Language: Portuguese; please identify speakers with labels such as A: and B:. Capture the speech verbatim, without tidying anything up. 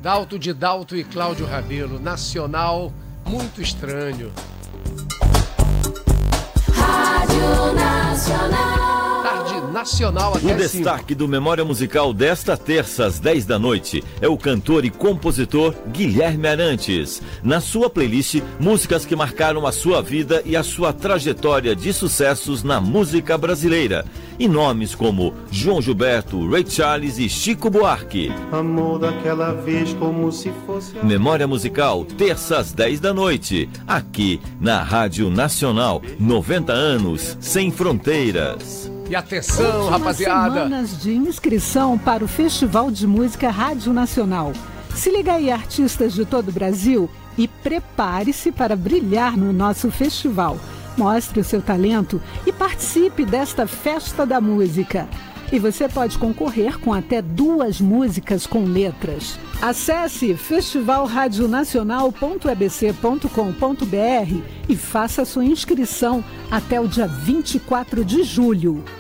A: Dalto de Dalto e Cláudio Rabelo, Nacional, muito estranho.
B: Rádio Nacional.
A: Tarde Nacional até
C: O destaque do Memória Musical desta terça às dez da noite é o cantor e compositor Guilherme Arantes. Na sua playlist, músicas que marcaram a sua vida e a sua trajetória de sucessos na música brasileira. E nomes como João Gilberto, Ray Charles e Chico Buarque.
D: Amor daquela vez como se fosse...
C: Memória Musical, terça às dez da noite, aqui na Rádio Nacional, noventa anos sem fronteiras.
A: E atenção,
E: Últimas
A: rapaziada!
E: Semanas de inscrição para o Festival de Música Rádio Nacional. Se liga aí, artistas de todo o Brasil, e prepare-se para brilhar no nosso festival. Mostre o seu talento e participe desta festa da música. E você pode concorrer com até duas músicas com letras. Acesse festival radio nacional ponto e b c ponto com ponto b r e faça sua inscrição até o dia vinte e quatro de julho.